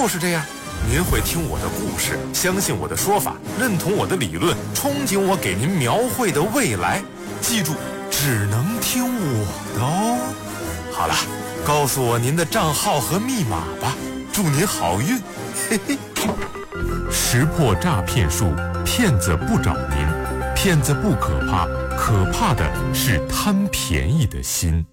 就是这样。您会听我的故事，相信我的说法，认同我的理论，憧憬我给您描绘的未来。记住，只能听我的哦。好了，告诉我您的账号和密码吧，祝您好运。嘿嘿。 识破诈骗术，骗子不找您，骗子不可怕，可怕的是贪便宜的心。